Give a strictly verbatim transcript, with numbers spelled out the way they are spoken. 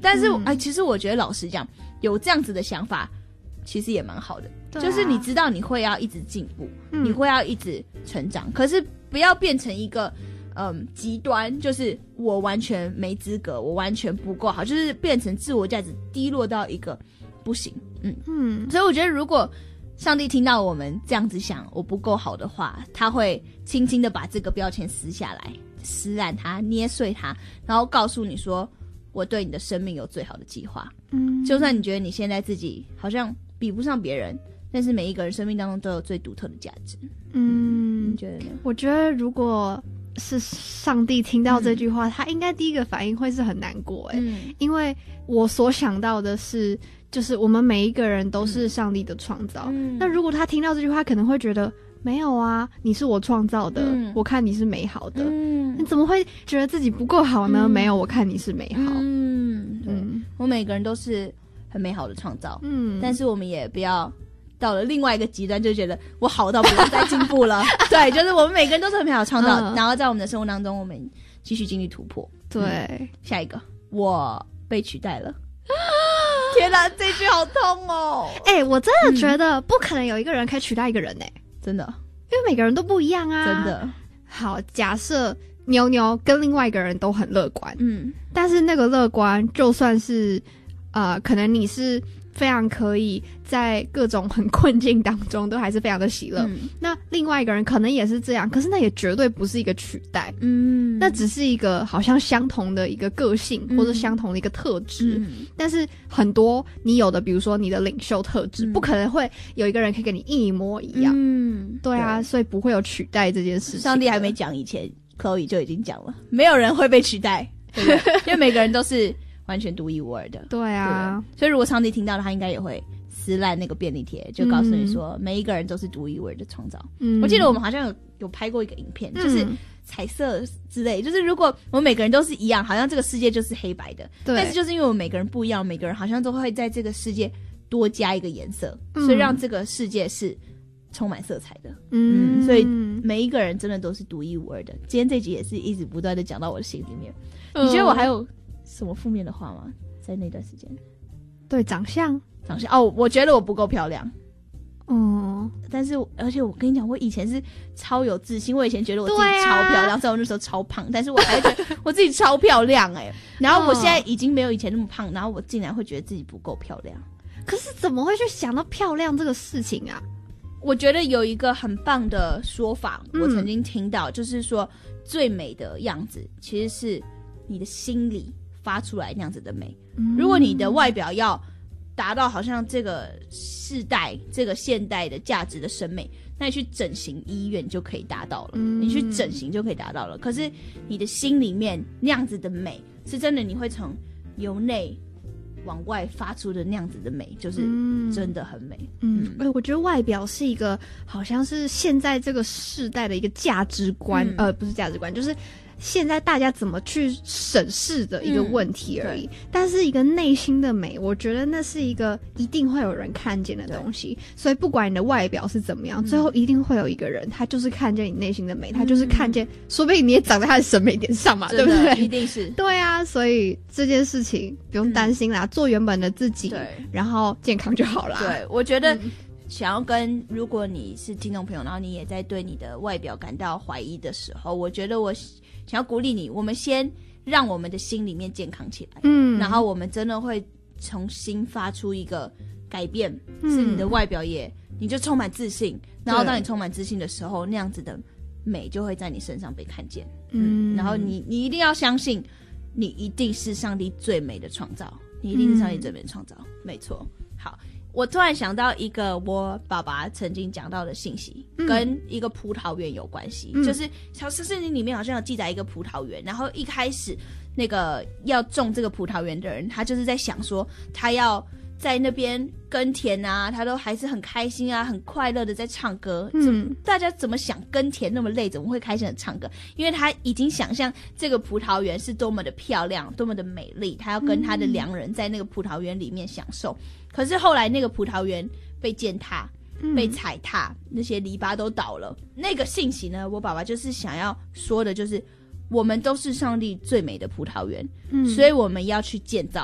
但是哎、嗯，其实我觉得老实讲，有这样子的想法其实也蛮好的、啊、就是你知道你会要一直进步、嗯、你会要一直成长，可是不要变成一个嗯极端，就是我完全没资格，我完全不够好，就是变成自我价值低落到一个不行。嗯嗯，所以我觉得如果上帝听到我们这样子想我不够好的话，他会轻轻的把这个标签撕下来，撕烂它，捏碎它，然后告诉你说我对你的生命有最好的计划。嗯，就算你觉得你现在自己好像比不上别人，但是每一个人生命当中都有最独特的价值。嗯，你觉得呢？ 我觉得如果是上帝听到这句话、嗯、他应该第一个反应会是很难过耶、嗯、因为我所想到的是就是我们每一个人都是上帝的创造、嗯、那如果他听到这句话可能会觉得没有啊，你是我创造的、嗯、我看你是美好的、嗯、你怎么会觉得自己不够好呢、嗯、没有，我看你是美好。 嗯嗯，我每个人都是很美好的创造。嗯，但是我们也不要到了另外一个极端就觉得我好到不用再进步了对，就是我们每个人都是很美好的创造、嗯、然后在我们的生活当中我们继续经历突破。 对、 嗯、下一个我被取代了天哪，这句好痛哦。 哎、欸，我真的觉得不可能有一个人可以取代一个人哎、欸， 真的， 因为每个人都不一样啊。 真的。 好，假设妞妞跟另外一个人都很乐观，嗯，但是那个乐观就算是呃，可能你是非常可以在各种很困境当中都还是非常的喜乐、嗯、那另外一个人可能也是这样，可是那也绝对不是一个取代。嗯，那只是一个好像相同的一个个性、嗯、或者相同的一个特质、嗯、但是很多你有的比如说你的领袖特质、嗯、不可能会有一个人可以跟你一模一样。嗯，对啊，对，所以不会有取代这件事情。 上帝还没讲以前 Chloe 就已经讲了，没有人会被取代，对不对？因为每个人都是完全独一无二的。 对啊， 对，所以如果上帝听到了，他应该也会撕烂那个便利贴，就告诉你说、嗯、每一个人都是独一无二的创造。嗯，我记得我们好像有有拍过一个影片、嗯、就是彩色之类，就是如果我们每个人都是一样，好像这个世界就是黑白的。对，但是就是因为我们每个人不一样，每个人好像都会在这个世界多加一个颜色、嗯、所以让这个世界是充满色彩的。 嗯, 嗯，所以每一个人真的都是独一无二的。今天这集也是一直不断的讲到我的心里面、嗯、你觉得我还有什么负面的话吗？在那段时间？ 对，长相长相哦，我觉得我不够漂亮。嗯，但是而且我跟你讲，我以前是超有自信，我以前觉得我自己超漂亮，虽然、啊、我那时候超胖，但是我还觉得我自己超漂亮哎、欸。然后我现在已经没有以前那么胖，然后我竟然会觉得自己不够漂亮。 可是怎么会去想到漂亮这个事情啊？ 我觉得有一个很棒的说法，我曾经听到、嗯、就是说最美的样子其实是你的心里发出来那样子的美、嗯、如果你的外表要达到好像这个世代这个现代的价值的审美，那你去整形医院就可以达到了、嗯、你去整形就可以达到了。可是你的心里面那样子的美是真的，你会从由内往外发出的那样子的美，就是真的很美。 嗯，嗯、欸、我觉得外表是一个好像是现在这个世代的一个价值观、嗯、呃不是价值观，就是现在大家怎么去审视的一个问题而已、嗯、但是一个内心的美，我觉得那是一个一定会有人看见的东西。所以不管你的外表是怎么样、嗯、最后一定会有一个人他就是看见你内心的美、嗯、他就是看见说不定你也长在他的审美点上嘛，对不对？ 一定是。 对啊，所以这件事情不用担心啦、嗯、做原本的自己，对，然后健康就好啦。 对，我觉得、嗯想要跟如果你是听众朋友，然后你也在对你的外表感到怀疑的时候，我觉得我想要鼓励你，我们先让我们的心里面健康起来，嗯，然后我们真的会重新发出一个改变，嗯、是你的外表也你就充满自信，然后当你充满自信的时候，那样子的美就会在你身上被看见，嗯，嗯然后你你一定要相信，你一定是上帝最美的创造，你一定是上帝最美的创造，嗯、没错。好。我突然想到一个我爸爸曾经讲到的信息、嗯、跟一个葡萄园有关系、嗯、就是小圣经里面好像有记载一个葡萄园，然后一开始那个要种这个葡萄园的人，他就是在想说他要在那边耕田啊，他都还是很开心啊，很快乐的在唱歌。嗯，大家怎么想耕田那么累，怎么会开心的唱歌？因为他已经想象这个葡萄园是多么的漂亮，多么的美丽，他要跟他的良人在那个葡萄园里面享受。可是后来那个葡萄园被践踏、被踩踏，那些篱笆都倒了。那个信息呢，我爸爸就是想要说的，就是我们都是上帝最美的葡萄园、嗯、所以我们要去建造